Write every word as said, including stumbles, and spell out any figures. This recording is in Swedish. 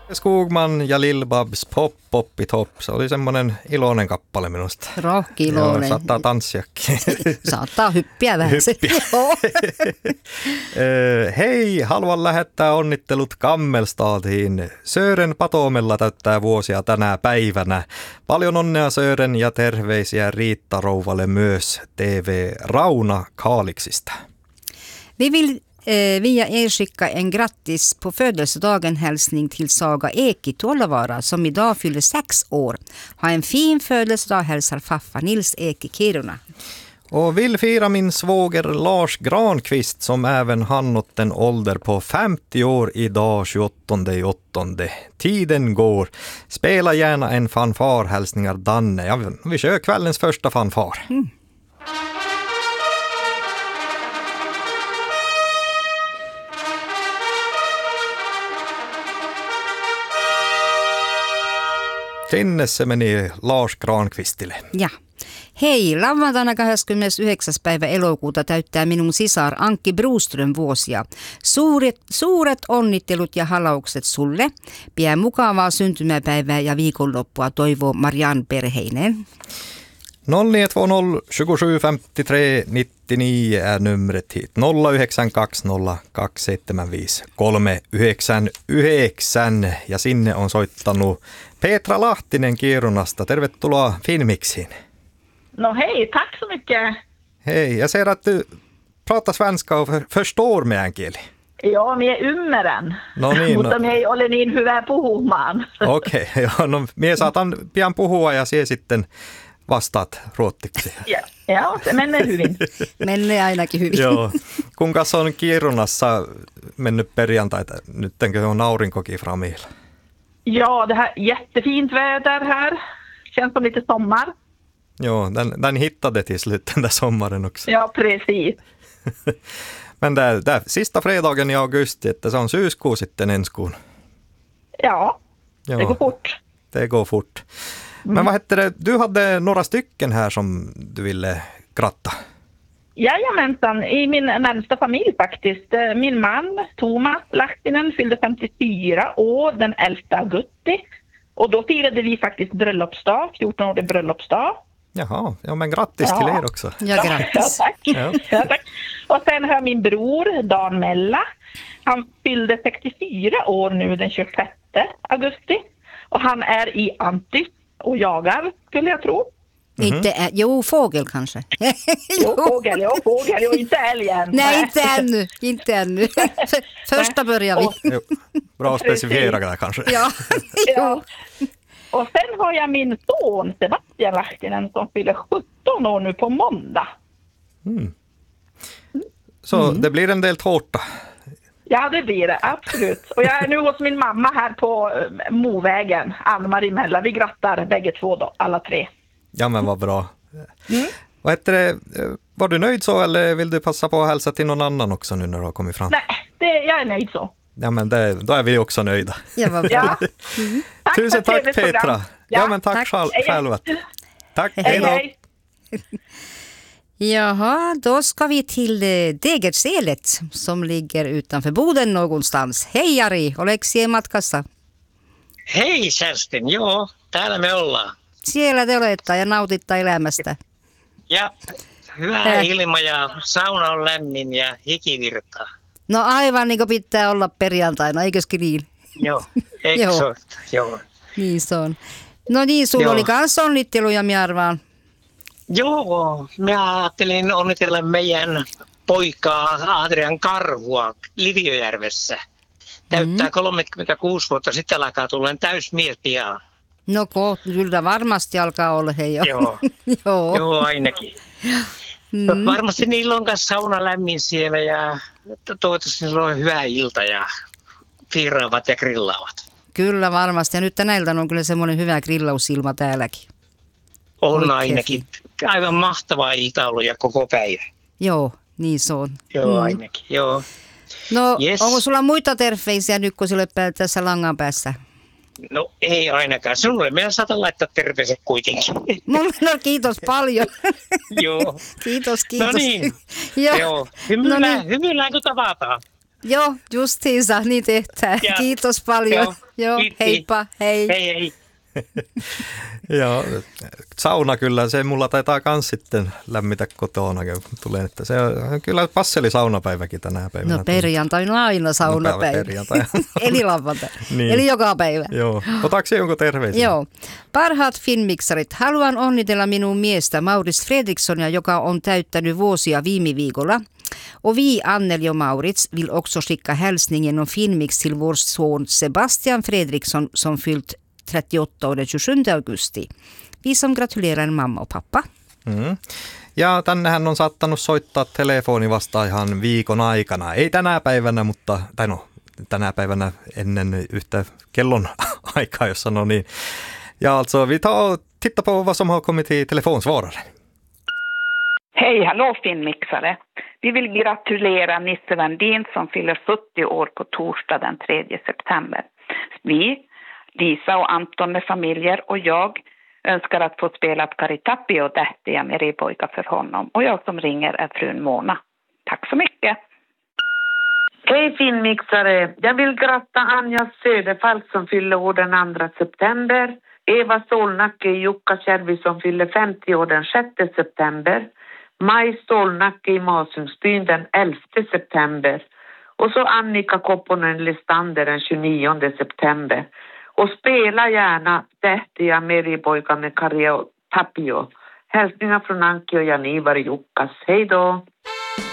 Skogman ja Lill-Babs Pop Pop i topp. Se oli semmoinen iloinen kappale minusta. Rohki-iloinen. Joo, saattaa tanssiakin. Saattaa hyppiä vähän. Hyppiä. Hei, haluan lähettää onnittelut Kammelstadiin. Sören Patomella täyttää vuosia tänä päivänä. Paljon onnea Sören ja terveisiä Riitta Rouvalle myös T V Rauna Kaaliksista. Vi vill eh, via er skicka en grattis på födelsedagen hälsning till Saga Ek i Tollavara som idag fyller sex år. Ha en fin födelsedag, hälsar faffa Nils Ek i Kiruna. Och vill fira min svåger Lars Granqvist som även han nått en ålder på femtio år idag tjugoåttonde åttonde. Tiden går. Spela gärna en fanfar, hälsningar Danne. Ja, vi kör kvällens första fanfar. Mm. Sinne se meni Lars Granqvistille. Ja. Hei, lauantaina kahdeskymmenesyhdeksäs päivä elokuuta täyttää minun sisar Anki Broström vuosia. Suuret, suuret onnittelut ja halaukset sulle. Pidä mukavaa syntymäpäivää ja viikonloppua, toivoo Marianne Perheinen. noll nio två noll tjugosju femtiotre nittionio är numret hit. nolla yhdeksän kaksi nolla kaksi seitsemän viisi kolme yhdeksän yhdeksän. Ja sinne on soittanut Petra Lahtinen Kirunasta. Tervetuloa Filmixiin. No hej, tack så mycket. Hej, jag ser att du pratar svenska och för, förstår meänkieli. Joo, mie ymmärrän, no niin, mutta no. mie ei ole niin hyvä puhumaan. Okei, okay, no mie saatan pian puhua ja sie sitten vastaat ruottiksi. Ja, ja, se menee hyvin. Menee ainakin hyvin. Joo. Kuinka on Kirunassa mennyt perjantaita? Nyttenkö on aurinkokin framilla? Ja, det här jättefint väder här. Känns som lite sommar. Jo, den, den hittade till slut den där sommaren också. Ja, precis. Men det, det sista fredagen i augusti, että se on syyskuu sitten ensi kuun. Ja, Jo, det går fort. Det går fort. Men mm. vad hette det? Du hade några stycken här som du ville gratta. Jajamensan, i min närmsta familj faktiskt. Min man Thomas Lahtinen fyllde femtiofyra år den elfte augusti. Och då firade vi faktiskt bröllopsdag, fjortonårig bröllopsdag. Jaha, ja men grattis ja. till er också. Ja, grattis. Ja, tack. Ja. Ja, tack. Och sen har min bror Dan Mella. Han fyllde sextiofyra år nu den tjugosjätte augusti. Och han är i Antis och jagar, skulle jag tro. Mm-hmm. Inte ä- jo, fågel kanske. jo, fågel, jo, fågel, jo, inte älgen. Nej, inte ännu, inte ännu. Första börjar vi. Jo, bra att specificera där kanske. Ja. ja. Och sen har jag min son Sebastian Lahtinen som fyller sjutton år nu på måndag. Mm. Så mm. det blir en del tårta. Ja, det blir det, absolut. Och jag är nu hos min mamma här på Movägen, Ann-Marie Mella. Vi grattar bägge två då, alla tre. Ja, men vad bra. Mm. Vad heter det? Var du nöjd så eller vill du passa på att hälsa till någon annan också nu när du har kommit fram? Nej, det, jag är nöjd så. Ja, men det, då är vi också nöjda. Ja, vad bra. Ja. Mm. Tack Tusen tack Petra. Ja, ja, men tack, tack. Själv, själva. Tack, hej då. Hej. Jaha, då ska vi till Degerselet som ligger utanför Boden någonstans. Hej Jari, oletko siellä matkassa? Hei Kerstin, joo, täällä me ollaan. Siellä te olette ja nautitte elämästä. Ja hyvä Äh. ilma ja sauna on lämmin ja hiki virtaa. No aivan niin kuin pitää olla perjantaina, eikös niin? Joo, eikö Joo. se ole? Joo. Niin se on. No niin, sulla Joo. oli kans onnitteluja, minä arvaan. Joo, minä ajattelin onnitella meidän poikaa Adrian Karhua Liviojärvessä. Täyttää mm. kolmekymmentäkuusi vuotta, sitten alkaa tulla täysmies pian. No ko, kyllä varmasti alkaa olla he jo. Joo, Joo. Joo ainakin. Mm. Varmasti niillä on kanssa sauna lämmin siellä ja toivottavasti niillä on hyvä ilta ja piiraavat ja grillaavat. Kyllä varmasti. Ja nyt tänä iltana on kyllä semmoinen hyvä grillausilma täälläkin. On Oikein. ainakin. Aivan mahtavaa ilta ollut ja koko päivä. Joo, niin se on. Joo, Mm. ainakin. Joo. No, Yes. onko sulla muita terveisiä nyt, kun sille tässä langan päässä? No ei ainakaan. Sinulle meidän saata laittaa terveiset kuitenkin. Mulla, no kiitos paljon. Joo. Kiitos, kiitos. No niin. Joo. Joo. Hymyillään, No niin. hymyillään kun tavataan. Joo, justiinsa, niin tehdään. Ja. Kiitos paljon. Joo, Joo, kiitti. heippa, hei. Hei hei. Joo, sauna kyllä, se mulla taitaa kans sitten lämmitä kotona, kun tulee, että se on kyllä passeli saunapäiväkin tänä päivänä. No perjantai on aina saunapäivä. Mukava perjantai. Eli lauantai. Niin. Eli joka päivä. Joo, otaako se jonkun terveisiä? Joo. Parhaat Finmixarit. Haluan onnitella minun miestä Maurits Fredrikssonia, joka on täyttänyt vuosia viime viikolla. Och vi, Anneli och Maurits, vill också skicka hälsningen om Finmix till vår son Sebastian Fredriksson som fyllt trettioåtta år den tjugosjunde augusti. Vi som gratulerar mamma och pappa. Mm. Ja tännehän on saattanut soittaa telefoni vasta ihan viikon aikana. Ei tänä päivänä, mutta, tai no, tänä päivänä ennen yhtä kellon aikaa, jos sanoo niin. Ja alltså, vi tar och tittar på vad som har kommit till telefonsvararen. Hej, hallå Finmixare. Vi vill gratulera Nisse Wendin som fyller fyrtio år på torsdag den tredje september. Vi, Lisa och Anton med familjer och jag önskar att få spela Kari Tapio och Tähtiä Meripojka för honom. Och jag som ringer är frun Mona. Tack så mycket. Hej Finmixare, jag vill gratta Anja Söderfall som fyller år den andra september. Eva Solnacke i Jukkasjärvi som fyller femtio år den sjätte september. Maj Solnacke i Masungsbyn den elfte september. Och så Annika Kopponen Listander den tjugonionde september. Och spela gärna Tähtiä Meripojka med Kari Tapio. Hälsningar från Anki och Janivar i Jukkas. Hej då!